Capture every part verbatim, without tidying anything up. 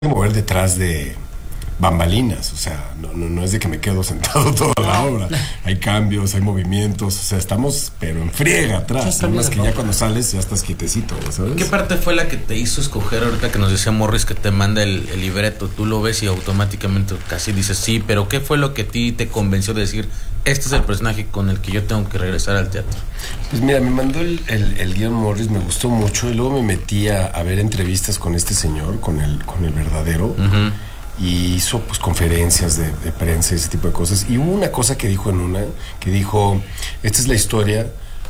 que mover detrás de bambalinas, o sea, no, no, no es de que me quedo sentado toda la obra, hay cambios, hay movimientos, o sea, estamos pero en friega atrás, nada más que ya cuando sales ya estás quietecito, ¿sabes? ¿Qué parte fue la que te hizo escoger ahorita que nos decía Morris que te manda el, el libreto? Tú lo ves y automáticamente casi dices sí, pero ¿qué fue lo que a ti te convenció de decir este es el personaje con el que yo tengo que regresar al teatro? Pues mira, me mandó el, el, el guión Morris, me gustó mucho y luego me metí a, a ver entrevistas con este señor, con el, con el verdadero. Uh-huh. Y hizo pues conferencias de, de prensa y ese tipo de cosas. Y hubo una cosa que dijo en una, que dijo, esta es la historia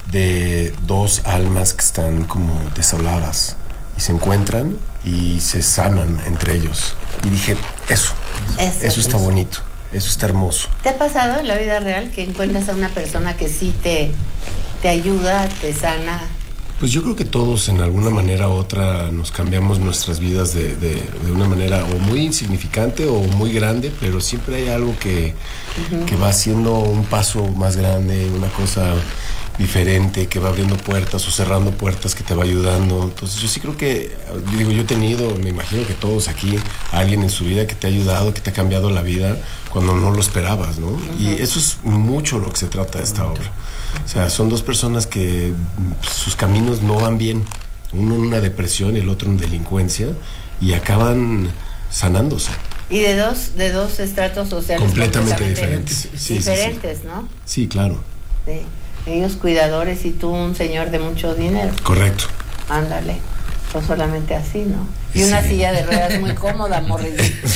de dos almas que están como desoladas y se encuentran y se sanan entre ellos. Y dije, eso, eso, eso está bonito, eso está hermoso. ¿Te ha pasado en la vida real que encuentras a una persona que sí te, te ayuda, te sana? Pues yo creo que todos en alguna manera u otra nos cambiamos nuestras vidas de, de, de una manera o muy insignificante o muy grande, pero siempre hay algo que, uh-huh. que va haciendo un paso más grande, una cosa diferente, que va abriendo puertas o cerrando puertas, que te va ayudando. Entonces yo sí creo que, yo digo, yo he tenido, me imagino que todos aquí, alguien en su vida que te ha ayudado, que te ha cambiado la vida cuando no lo esperabas, ¿no? Uh-huh. Y eso es mucho lo que se trata de esta uh-huh. obra. O sea, son dos personas que pues, sus caminos no van bien. Uno en una depresión y el otro en delincuencia y acaban sanándose. Y de dos, de dos estratos sociales completamente, completamente diferentes. Sí, diferentes, sí, sí. ¿no? Sí, claro. Sí. Ellos cuidadores y tú un señor de mucho dinero. Correcto. Ándale. Pues solamente así, ¿no? Y una sí. silla de ruedas muy cómoda, Morris.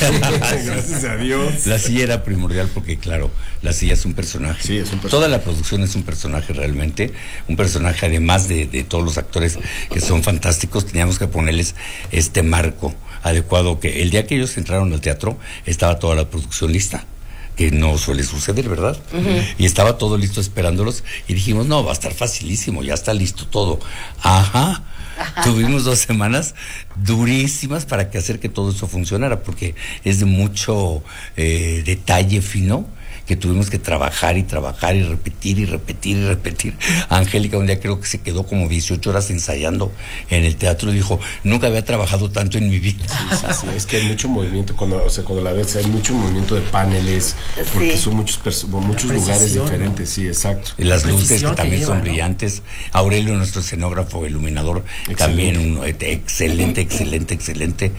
Gracias a Dios. La silla era primordial porque, claro, la silla es un personaje. Sí, es un personaje. Toda la producción es un personaje realmente. Un personaje, además de, de todos los actores que son fantásticos, teníamos que ponerles este marco adecuado. Que el día que ellos entraron al teatro, estaba toda la producción lista. Que no suele suceder, ¿verdad? Uh-huh. Y estaba todo listo esperándolos y dijimos, no, va a estar facilísimo, ya está listo todo. Ajá. Ajá. Tuvimos dos semanas durísimas para que hacer que todo eso funcionara, porque es de mucho eh, detalle fino que tuvimos que trabajar y trabajar y repetir y repetir y repetir. Angélica un día creo que se quedó como dieciocho horas ensayando en el teatro y dijo, nunca había trabajado tanto en mi vida. Sí, sí, sí, es que hay mucho movimiento, cuando, o sea, cuando la ves, hay mucho movimiento de paneles, porque sí. son muchos, perso- muchos lugares diferentes, ¿no? Sí, exacto. Y las la luces que también que lleva, son brillantes. ¿No? Aurelio, nuestro escenógrafo, iluminador, excelente. También un excelente, excelente, excelente.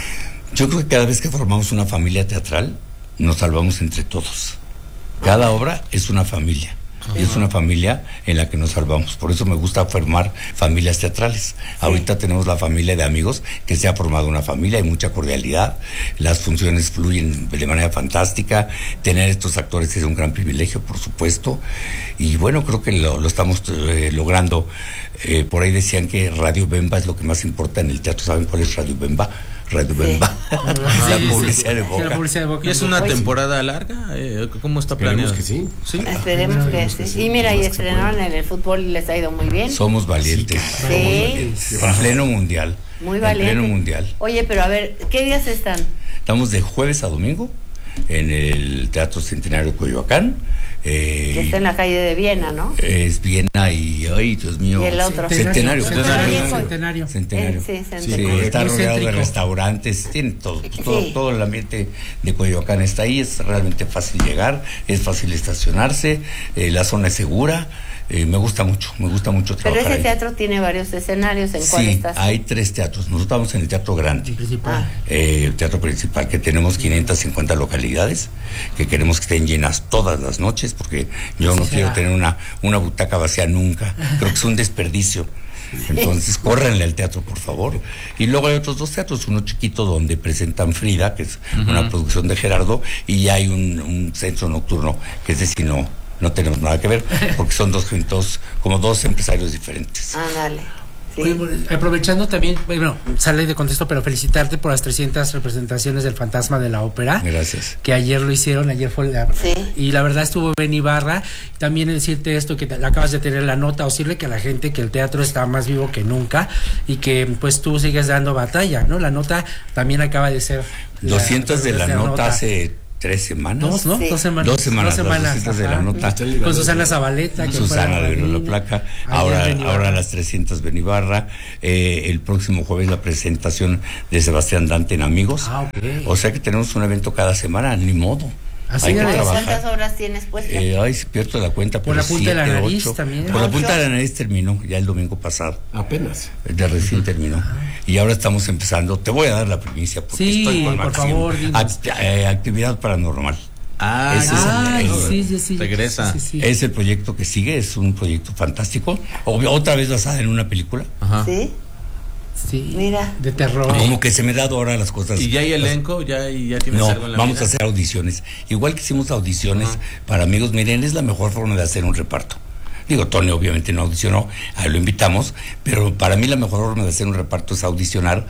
Yo creo que cada vez que formamos una familia teatral, nos salvamos entre todos. Cada obra es una familia, y es una familia en la que nos salvamos. Por eso me gusta formar familias teatrales. Sí. Ahorita tenemos la familia de amigos, que se ha formado una familia, hay mucha cordialidad, las funciones fluyen de manera fantástica, tener estos actores es un gran privilegio, por supuesto, y bueno, creo que lo, lo estamos eh, logrando. Eh, por ahí decían que Radio Bemba es lo que más importa en el teatro. ¿Saben cuál es Radio Bemba? Radio Bemba. Sí. La publicidad de Boca. La publicidad de Boca. ¿Y es una temporada larga? Eh, ¿Cómo está planeado? Que sí. ¿Sí? Esperemos que sí. sí. Y mira, y estrenaron en el fútbol y les ha ido muy bien. Somos valientes. Sí. sí. En pleno mundial. Muy valiente. En pleno mundial. Oye, pero a ver, ¿qué días están? Estamos de jueves a domingo en el Teatro Centenario de Coyoacán. Eh, que está en la calle de Viena, ¿no? Es Viena y, ay, Dios mío. Y el otro. Centenario. Centenario. Centenario. Centenario. Eh, sí, Centenario. Sí, está rodeado de restaurantes, tiene todo, todo, sí. todo el ambiente de Coyoacán está ahí, es realmente fácil llegar, es fácil estacionarse, eh, la zona es segura. Eh, me gusta mucho, me gusta mucho trabajar. Pero ese ahí. teatro tiene varios escenarios, ¿en sí, cuál estás? Hay tres teatros. Nosotros estamos en el Teatro Grande, el principal. Eh, el teatro principal, que tenemos quinientas cincuenta localidades, que queremos que estén llenas todas las noches, porque yo no sí, quiero tener una, una butaca vacía nunca. Creo que es un desperdicio. Entonces, córrenle al teatro, por favor. Y luego hay otros dos teatros, uno chiquito donde presentan Frida, que es uh-huh. una producción de Gerardo, y hay un, un centro nocturno, que es de si no, no tenemos nada que ver, porque son dos, dos como dos empresarios diferentes. Ah, dale. Sí. Oye, aprovechando también, bueno, sale de contexto, pero felicitarte por las trescientas representaciones del Fantasma de la Ópera. Gracias. Que ayer lo hicieron, ayer fue la... Sí. Y la verdad estuvo Ben Ibarra. También decirte esto, que te, acabas de tener la nota, o decirle que a la gente que el teatro está más vivo que nunca y que pues tú sigues dando batalla, ¿no? La nota también acaba de ser... doscientas de la nota hace tres semanas. Dos, ¿no? Sí. Dos semanas. Dos semanas, Dos las semanas doscientas de la ajá. nota. Con Susana Zabaleta. Que Susana fue de la la reina. Placa. Ayer Ahora, Benibarra. ahora las trescientas Benibarra. Eh, el próximo jueves la presentación de Sebastián Dante en Amigos. Ah, ok. O sea que tenemos un evento cada semana, ni modo. Así Hay que es. trabajar. ¿Cuántas horas tienes puestas? Eh, ay, si pierdo la cuenta, Por pero la punta de la siete, nariz ocho. también. Por la ¿Ocho? punta de la nariz terminó, ya el domingo pasado. Apenas. De recién terminó. Y ahora estamos empezando. Te voy a dar la primicia porque Sí, estoy con por Maxim. favor, dinos. Act- eh, actividad paranormal. Ah, Ese es Ah, el- el- sí, sí, sí. Regresa. Sí, sí, sí. Es el proyecto que sigue, es un proyecto fantástico. Obvio, otra vez basada en una película. Ajá. ¿Sí? Sí. Mira. De terror. Como que se me da ahora las cosas. ¿Y ya hay las- elenco? ¿Ya, ya tienes No, algo en la vamos vida? a hacer audiciones. Igual que hicimos audiciones Ajá. para Amigos, miren, es la mejor forma de hacer un reparto. Digo, Tony obviamente no audicionó, ahí lo invitamos, pero para mí la mejor forma de hacer un reparto es audicionar,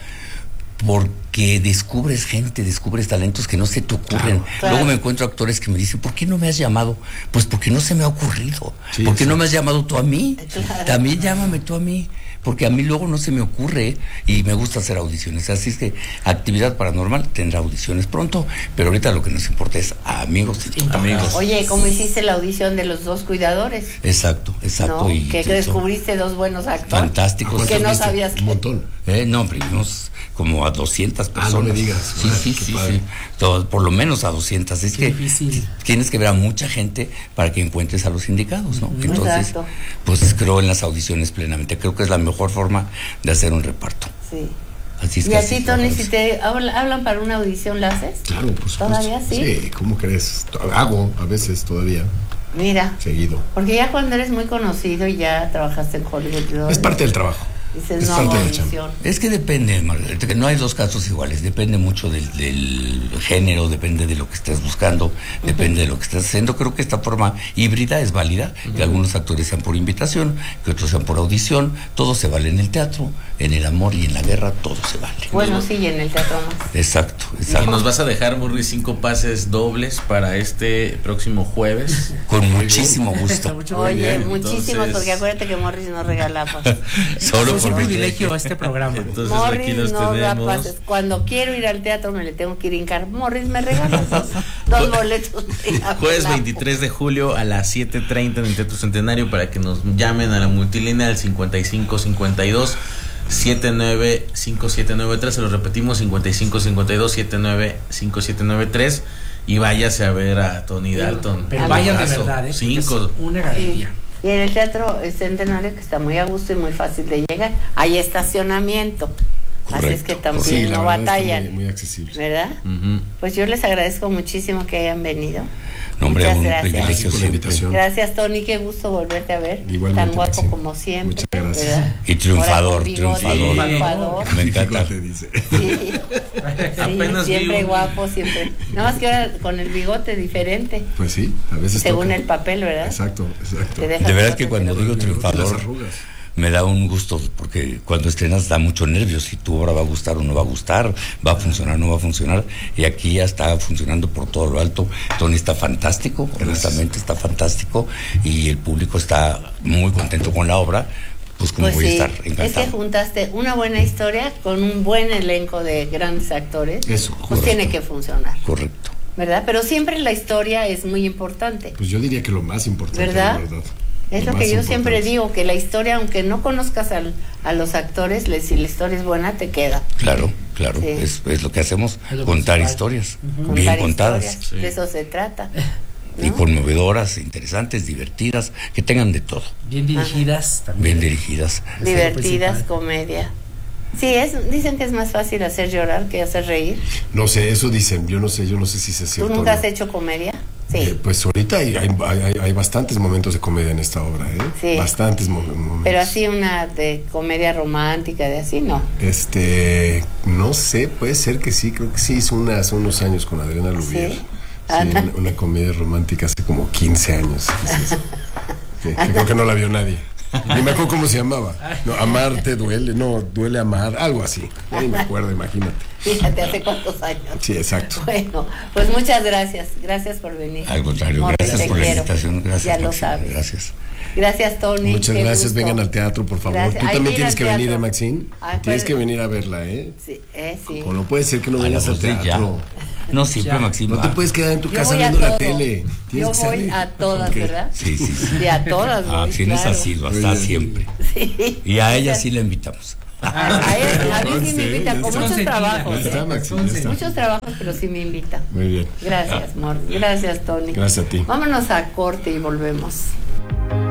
porque descubres gente, descubres talentos que no se te ocurren. Claro, claro. Luego me encuentro actores que me dicen, ¿por qué no me has llamado? Pues porque no se me ha ocurrido. Sí, ¿Por qué sí. no me has llamado tú a mí? Claro. También llámame tú a mí. Porque a mí luego no se me ocurre y me gusta hacer audiciones. Así es que Actividad Paranormal tendrá audiciones pronto, pero ahorita lo que nos importa es a amigos. Amigos. Oye, ¿cómo hiciste la audición de los dos cuidadores? Exacto, exacto. ¿No? Y Que son descubriste dos buenos actores. fantásticos. Que no ¿Cuántos sabías viste? que... Un montón. Eh, no, hombre, vimos como a doscientas Ah, personas. no me digas. Sí, Ah, sí, qué sí, padre. sí. Todo- por lo menos a doscientas. Es Qué que difícil. tienes que ver a mucha gente para que encuentres a los indicados, ¿no? Entonces, Exacto. pues creo en las audiciones plenamente. Creo que es la mejor forma de hacer un reparto. Sí. Así es Y que a así ti, Tony, trabajamos. si te habla- hablan para una audición, ¿la haces? Claro, por supuesto. ¿Todavía sí? Sí, ¿cómo crees? Hago a veces todavía, Mira, seguido. porque ya cuando eres muy conocido y ya trabajaste en Hollywood, y todo, Es parte del trabajo. dices, es no, parte del audición. Es que depende, Margarita, que no hay dos casos iguales, depende mucho del, del género, depende de lo que estés buscando, depende de lo que estés haciendo. Creo que esta forma híbrida es válida, que algunos actores sean por invitación, que otros sean por audición, todo se vale en el teatro, en el amor y en la guerra, todo se vale. Bueno, sí, y en el teatro más. Exacto, Y exacto. nos vas a dejar, Murri, cinco pases dobles para este próximo jueves. Con muchísimo gusto. Mucho Oye, bien, muchísimos, entonces- porque acuérdate que Morris no regala pases. Solo Es un por privilegio este programa. Entonces aquí Morris los no da tenemos. pases. Cuando quiero ir al teatro me le tengo que ir a hincar. Morris, ¿me regalas dos, dos boletos? Jueves veintitrés de julio a las siete treinta en el Teatro Centenario para que nos llamen a la multilínea al cincuenta y cinco cincuenta y dos setenta y nueve cincuenta y siete noventa y tres. Se lo repetimos, cincuenta y cinco cincuenta y dos setenta y nueve cincuenta y siete noventa y tres. Y váyase a ver a Tony Dalton. Pero Ah, vayan de Abrazo. verdad, ¿eh? Porque Cinco. es una Sí. galería. Y en el teatro Centenario, que está muy a gusto y muy fácil de llegar, hay estacionamiento. Así es que Correcto. también Sí, la no verdad está batallan, muy, muy accesible. ¿verdad? Ujú. Pues yo les agradezco muchísimo que hayan venido. No, hombre, Muchas un gracias. privilegio Gracias por la siempre. invitación. Gracias, Tony, qué gusto volverte a ver. Igualmente, Tan guapo Maxine. como siempre. Muchas gracias. ¿verdad? Y triunfador, Ahora con bigote, triunfador. triunfador. Me encanta. Te dice. Sí, sí, Apenas vi siempre un- guapo, siempre. Nada más que ahora con el bigote diferente, Pues sí, a veces según toca. el papel, ¿verdad? Exacto, exacto. Te deja De verdad todo que cuando pero- digo Las triunfador, arrugas. me da un gusto, porque cuando estrenas da mucho nervio, si tu obra va a gustar o no va a gustar, va a funcionar o no va a funcionar, y aquí ya está funcionando por todo lo alto. Tony está fantástico, honestamente está fantástico, y el público está muy contento con la obra, pues como Pues voy sí, a estar es que encantado. juntaste una buena historia con un buen elenco de grandes actores. Eso, pues correcto. tiene que funcionar, Correcto. ¿verdad? Pero siempre la historia es muy importante. Pues yo diría que lo más importante, ¿Verdad? la verdad. Es lo más que yo siempre importante. digo, que la historia, aunque no conozcas al, a los actores, le- si la historia es buena, te queda. Claro, claro, Sí. es, es lo que hacemos, Es lo contar principal. historias, Contar bien contadas, historias, Sí. de eso se trata. y ¿no? conmovedoras, interesantes, divertidas, que tengan de todo, Bien dirigidas también. bien dirigidas. Es lo Divertidas, principal. comedia. Sí, es, dicen que es más fácil hacer llorar que hacer reír. No sé, eso dicen, yo no sé, yo no sé si es ¿Tú cierto. nunca o no. has hecho comedia? Sí. Eh, pues ahorita hay, hay, hay- hay bastantes momentos de comedia en esta obra, ¿eh? Sí. Bastantes mo- momentos. Pero así una de comedia romántica, de así, no. Este, no sé, puede ser que sí, creo que sí hizo una hace unos años con Adriana Lubier. Sí. Sí, Ana. una, una comedia romántica hace como quince años. Sí, sí. Sí, que creo que no la vio nadie. Ni me acuerdo cómo se llamaba. No, amarte duele, no, duele amar, algo así. Ya ni me acuerdo, imagínate. Fíjate, hace cuántos años. Sí, exacto. Bueno, pues muchas gracias. Gracias por venir. Al contrario, Morris, gracias te por la quiero. invitación, gracias. Ya lo Maxine, sabes. Gracias. Gracias, Tony. Muchas qué gracias, gusto. vengan al teatro, por favor. Gracias. Tú Ay, también mira tienes el que venir, teatro. ¿eh, Maxine? Ay, Tienes pues- que venir a verla, ¿eh? Sí, eh, sí. O no puede ser que no A la vengas al voz de ya. teatro. No, siempre, Ya. Maxim. No te puedes quedar en tu Yo casa voy a viendo la todo. tele. Tienes Yo que voy salir. a todas, Ok. ¿verdad? Sí, sí, sí. Sí, a todas. Ah, voy, Maxim es claro. asiduo, Muy está bien. siempre. Sí. Y a ella sí la invitamos. A, a él- a mí sí me invita, Ya con está. muchos Consentida. trabajos. Ya está, ¿eh? Maxim, ya está. Muchos trabajos, pero sí me invita. Muy bien. Gracias, Morris. Gracias, Tony. Gracias a ti. Vámonos a corte y volvemos.